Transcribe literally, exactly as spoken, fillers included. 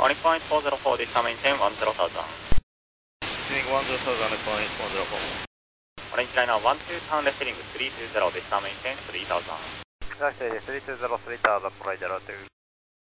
Running point four zero four, this time maintain one zero thousand. Heading one zero thousand, running point four zero four. Orange liner one two, turn left heading three two zero, this time maintain three thousand. Taxi three two zero, three thousand, flight zero two.